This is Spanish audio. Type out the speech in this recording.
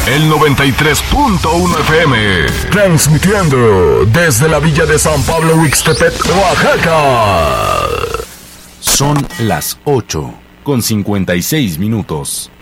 el 93.1 FM, transmitiendo desde la villa de San Pablo Huixtepec, Oaxaca. Son las 8:56.